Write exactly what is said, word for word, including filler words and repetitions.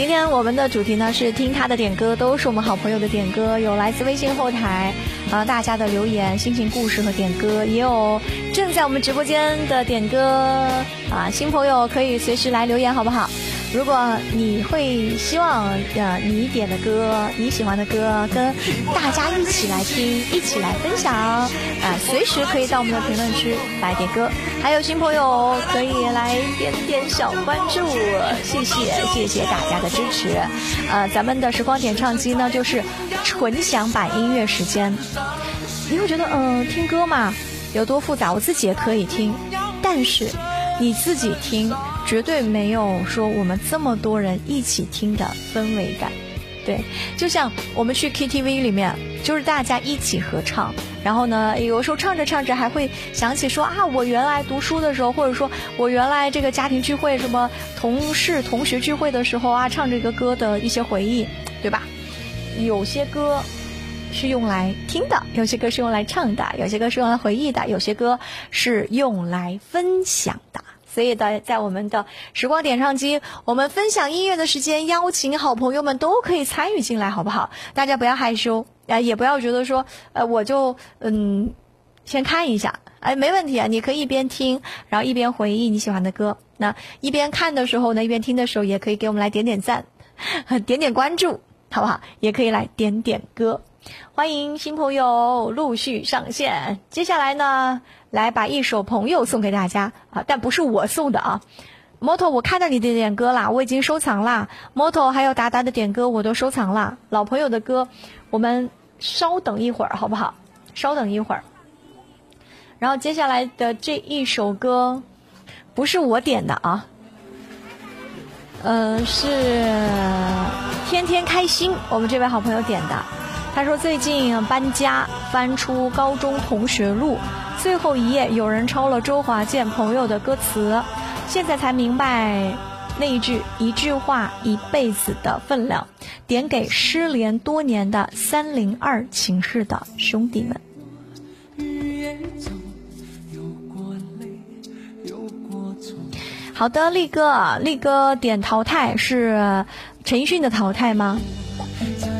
今天我们的主题呢是听他的点歌，都是我们好朋友的点歌，有来自微信后台呃大家的留言、心情故事和点歌，也有正在我们直播间的点歌啊，新朋友可以随时来留言，好不好？如果你会希望呃你点的歌，你喜欢的歌跟大家一起来听，一起来分享啊、呃，随时可以到我们的评论区来点歌。还有新朋友可以来点点小关注，谢谢谢谢大家的支持。呃，咱们的时光点唱机呢就是纯享版音乐时间。你会觉得嗯、呃、听歌嘛有多复杂，我自己也可以听，但是你自己听绝对没有说我们这么多人一起听的氛围感。对，就像我们去 K T V 里面，就是大家一起合唱，然后呢有时候唱着唱着还会想起说啊，我原来读书的时候，或者说我原来这个家庭聚会什么同事同学聚会的时候啊，唱这个歌的一些回忆，对吧？有些歌是用来听的，有些歌是用来唱的，有些歌是用来回忆的，有些歌是用来分享的。所以的，在我们的时光点唱机，我们分享音乐的时间，邀请好朋友们都可以参与进来，好不好？大家不要害羞，呃，也不要觉得说，呃，我就嗯，先看一下，哎，没问题啊，你可以一边听，然后一边回忆你喜欢的歌。那一边看的时候呢，一边听的时候，也可以给我们来点点赞，点点关注，好不好？也可以来点点歌。欢迎新朋友陆续上线，接下来呢，来把一首朋友送给大家啊，但不是我送的啊。Moto 我看到你的点歌啦，我已经收藏啦。Moto 还有达达的点歌我都收藏啦。老朋友的歌，我们稍等一会儿好不好？稍等一会儿。然后接下来的这一首歌，不是我点的啊，呃，是天天开心，我们这位好朋友点的。他说最近搬家，翻出高中同学录，最后一页有人抄了周华健朋友的歌词，现在才明白那一句一句话一辈子的分量，点给失联多年的三零二寝室的兄弟们。好的，力哥，力哥点淘汰是陈奕迅的淘汰吗？